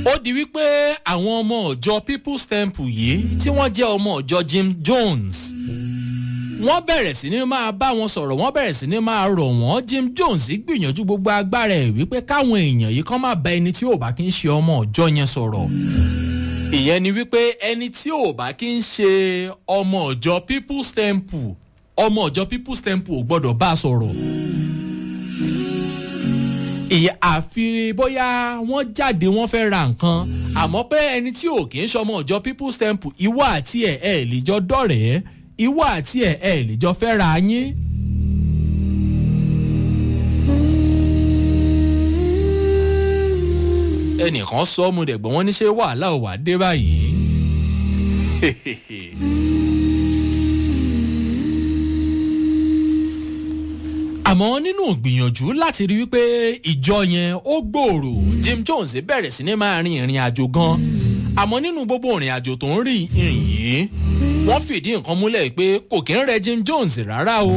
ó di wípé àwọn ọmọ ọ̀jọ́ people's temple yìí tí wọ́n jẹ́ ọmọ ọ̀jọ́ Jim Jones wọ́n bẹ̀rẹ̀ sí ní máa bá wọn sọ̀rọ̀ wọ́n bẹ̀rẹ̀ sí ní máa rọ̀ wọ́n. Jim Jones gbìyànjú gbogbo agbára ẹ̀ wípé káwọn èèyàn yìí kàn má bá ẹni tí ò bá kí ń ṣe ọmọ ọ̀jọ́ yẹn sọ̀rọ̀. ìyẹn ni wípé ẹni tí ò bá kí ń ṣe ọmọ ọ̀jọ́ people's temple ò gbọ́dọ̀ bá a sọ̀rọ̀. àfi bóyá wọ́n jáde wọ́n fẹ́ ra nǹkan àmọ́ pé ẹni tí ò kí ń ṣọmọ ọ̀jọ́ people's temple ìwọ àti ẹ̀ lè jọ dọ̀rẹ́ ìwọ àti ẹ̀ lè jọ fẹ́ ra yín. ẹnìkan sọ ọ́ mu dẹ̀gbọ́n wọn ní ṣé wàhálà ò wá dé báyìí. àmọ́ nínú ìgbìyànjú láti rí wípé ìjọ yẹn ó gbòòrò Jim Jones bẹ̀rẹ̀ sí ní máa rin ìrìn àjò gan àmọ́ nínú gbogbo ìrìn àjò tó ń rìn yìí wọ́n fìdí nǹkan múlẹ̀ pé kò kí ń rẹ Jim Jones rárá o.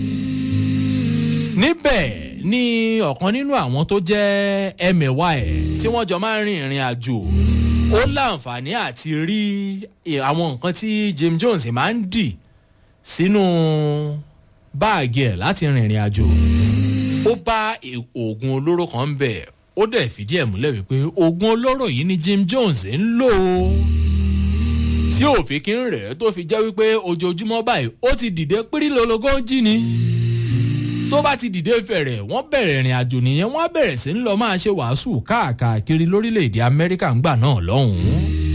níbẹ̀ ni ọ̀kan nínú àwọn tó jẹ́ ẹmẹ̀wá ẹ̀ tí wọ́n jọ máa ń rin ìrìn àjò ó láǹfààní àti rí àwọn nǹkan tí Jim Jones máa ń dì sínú báàgì ẹ̀ láti rin ìrìn àjò. ó bá oògùn olóró kan ń bẹ̀ ó dẹ̀ fìdí ẹ̀ múlẹ̀ wípé oògùn olóró yìí ni Jim Jones ń lò ó tí òfin kí ń rẹ̀ tó fi jẹ́ wípé ojoojúmọ́ báyìí ó ti dìde pírílólógójì ni tó bá ti dìde fẹ̀rẹ̀ wọ́n bẹ̀rẹ̀ ìrìn àjò nìyẹn wọ́n bẹ̀rẹ̀ sí ń lọ máa ṣe wàásù káàkiri lórílẹ̀‐èdè Amẹ́ríkà ńgbà náà lọ́hùn-ún.